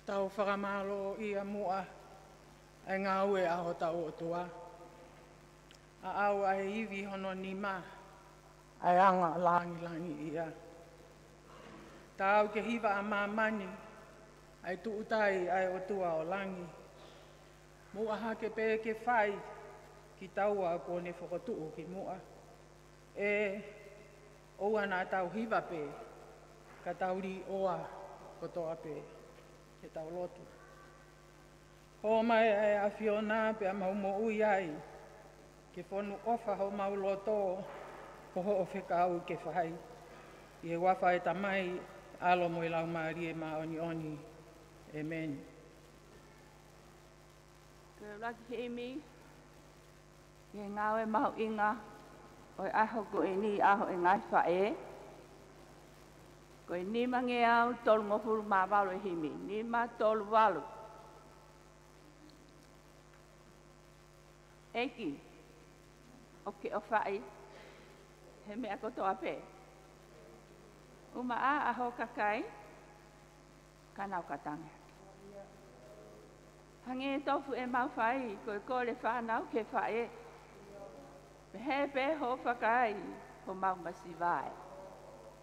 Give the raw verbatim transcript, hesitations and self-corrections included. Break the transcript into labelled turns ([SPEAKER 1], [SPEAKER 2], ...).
[SPEAKER 1] Tau whakamalo ia mua ai ngā ue aho tau o tua. A au ai iwi hono ni ma ai anga langi langi ia. Tau ke hiva a mamani ai tuutai ai o tua o langi. Mua hake pe ke whai ki taua ko ne whakatuu ki mua. E oua nā tau hiva pe ka tauri oa kotoa pe ke tau lotu. Ho mai ai a Fiona pe a mau mo ui ai ke whonu ofa ho mau loto ho ho o whekau ke whai. I e wafa e tamai alo mo i lau maari e ma oni oni. Amen.
[SPEAKER 2] Ke laki he mi, ke ngawe mahu inga, o e aho ko e ni aho e ngai whae. Ko e ni mange au tolu ngofuru mā walu e himi, ni mā tolu walu. Eki, o ke o whae, he mea kotoa pē. Uma a aho kakai, kanau katange. Hange e tofu e mau whai, ko e kore whanau ke whae. He pē ho whakai, ho mau masivae.